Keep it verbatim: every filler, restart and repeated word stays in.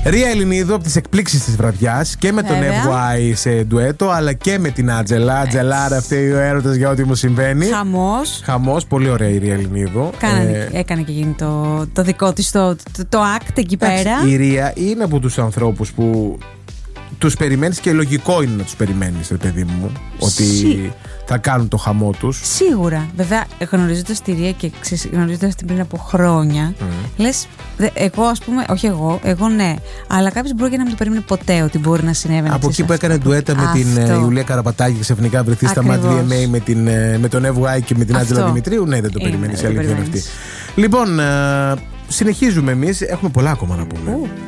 Ρία Ελληνίδου από τις εκπλήξεις της βραδιάς και με τον εφ γουάι σε ντουέτο, αλλά και με την Άτζελα. Ατζελάρα, αυτή ο έρωτας για ό,τι μου συμβαίνει. Χαμός. Χαμός, πολύ ωραία η Ρία Ελληνίδου. Ε, έκανε και γίνει το, το δικό της το, το, το act εκεί πέρα. Η Ρία είναι από τους ανθρώπους που τους περιμένεις και λογικό είναι να τους περιμένεις, ρε παιδί μου, ότι Σι... θα κάνουν το χαμό τους. Σίγουρα. Βέβαια, γνωρίζοντας τη Ρία και γνωρίζοντας την πριν από χρόνια, mm. λες, εγώ ας πούμε, όχι εγώ, εγώ ναι, αλλά κάποιος μπορεί και να μην το περίμενε ποτέ ότι μπορεί να συνέβαινε. Από εκεί που έκανε ντουέτα με Αυτό. την Ιουλία Καραπατάκη και ξαφνικά βρεθεί στα Mad βι εμ έι με, την, με τον εφ γουάι και με την Άτζελα Δημητρίου, ναι, δεν το περιμένεις, η αλήθεια είναι αυτή. Λοιπόν, συνεχίζουμε εμείς, έχουμε πολλά ακόμα να πούμε. Uh.